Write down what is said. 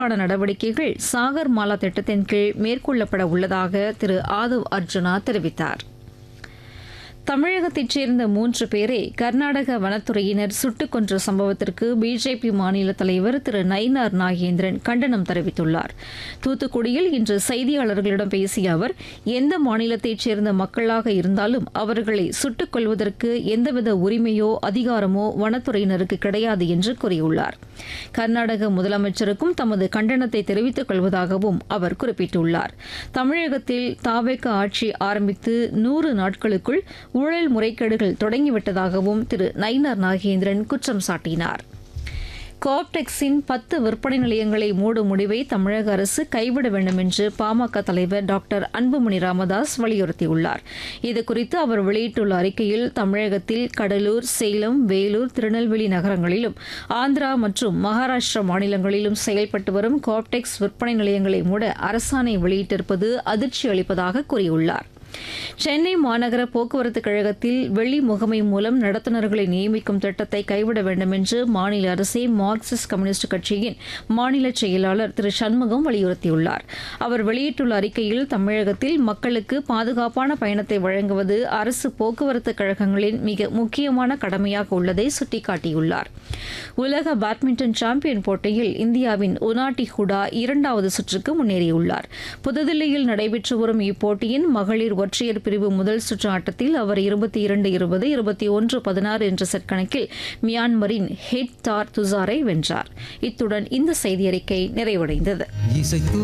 நடவடிக்கைகள் சாகர் மாலா திட்டத்தின் கீழ் மேற்கொள்ளப்பட உள்ளதாக திரு ஆதவ் அர்ஜுனா தெரிவித்தார். தமிழகத்தைச் சேர்ந்த 3 பேரை கர்நாடக வனத்துறையினர் சுட்டுக் கொன்ற சம்பவத்திற்கு பிஜேபி மாநில தலைவர் திரு நயினார் நாகேந்திரன் கண்டனம் தெரிவித்துள்ளார். தூத்துக்குடியில் இன்று செய்தியாளர்களிடம் பேசிய அவர், எந்த மாநிலத்தைச் சேர்ந்த மக்களாக இருந்தாலும் அவர்களை சுட்டுக் கொல்வதற்கு எந்தவித உரிமையோ அதிகாரமோ வனத்துறையினருக்கு கிடையாது என்று கூறியுள்ளார். கர்நாடக முதலமைச்சருக்கும் தமது கண்டனத்தை தெரிவித்துக் கொள்வதாகவும் அவர் குறிப்பிட்டுள்ளார். தமிழகத்தில் தாவேக ஆட்சி ஆரம்பித்து 100 நாட்களுக்குள் ஊழல் முறைகேடுகள் தொடங்கிவிட்டதாகவும் திரு நயினார் நாகேந்திரன் குற்றம் சாட்டினார். கோப்டெக்ஸின் 10 விற்பனை நிலையங்களை மூடும் முடிவை தமிழக அரசு கைவிட வேண்டும் என்று பாமக தலைவர் டாக்டர் அன்புமணி ராமதாஸ் வலியுறுத்தியுள்ளார். இதுகுறித்து அவர் வெளியிட்டுள்ள அறிக்கையில், தமிழகத்தில் கடலூர், சேலம், வேலூர், திருநெல்வேலி நகரங்களிலும் ஆந்திரா மற்றும் மகாராஷ்டிரா மாநிலங்களிலும் செயல்பட்டு வரும் கோப்டெக்ஸ் விற்பனை நிலையங்களை மூட அரசாணை வெளியிட்டிருப்பது அதிர்ச்சி அளிப்பதாக கூறியுள்ளார். சென்னை மாநகர போக்குவரத்து கழகத்தில் வெள்ளி முகமை மூலம் நடத்துனர்களை நியமிக்கும் திட்டத்தை கைவிட வேண்டும் என்று மாநில அரசை மார்க்சிஸ்ட் கம்யூனிஸ்ட் கட்சியின் மாநில செயலாளர் திரு சண்முகம் வலியுறுத்தியுள்ளார். அவர் வெளியிட்டுள்ள அறிக்கையில், தமிழகத்தில் மக்களுக்கு பாதுகாப்பான பயணத்தை வழங்குவது அரசு போக்குவரத்து கழகங்களின் மிக முக்கியமான கடமையாக உள்ளதை சுட்டிக்காட்டியுள்ளார். உலக பேட்மிண்டன் சாம்பியன் போட்டியில் இந்தியாவின் உனாட்டி ஹுடா 2வது சுற்றுக்கு முன்னேறியுள்ளார். புதுதில்லியில் நடைபெற்று வரும் இப்போட்டியின் மகளிர் ஒற்றையர் பிரிவு முதல் சுற்று ஆட்டத்தில் அவர் 22-20, 21-16 என்ற செட் கணக்கில் மியான்மரின் ஹெட் தார் துசாரை வென்றார். இத்துடன் இந்த செய்தியறிக்கை நிறைவடைந்தது.